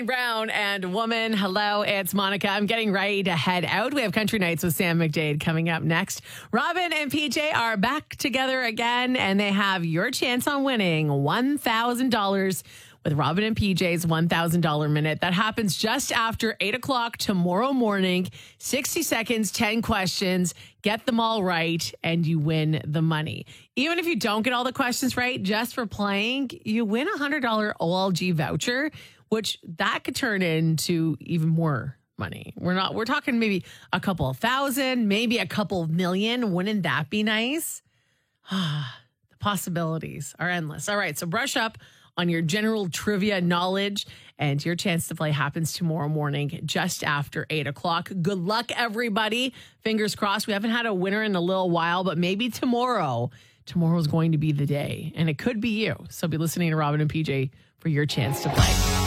Wayne Brown and Woman. Hello, it's Monica. I'm getting ready to head out. We have Country Nights with Sam McDade coming up next. Robin and PJ are back together again, and they have your chance on winning $1,000 with Robin and PJ's $1,000 minute. That happens just after 8 o'clock tomorrow morning. 60 seconds, 10 questions. Get them all right, and you win the money. Even if you don't get all the questions right, just for playing, you win a $100 OLG voucher, which that could turn into even more money. We're talking maybe a couple of thousand, maybe a couple of million. Wouldn't that be nice? The possibilities are endless. All right, so brush up on your general trivia knowledge, and your chance to play happens tomorrow morning just after 8 o'clock. Good luck, everybody. Fingers crossed. We haven't had a winner in a little while, but maybe tomorrow. Tomorrow's going to be the day, and it could be you. So be listening to Robin and PJ for your chance to play.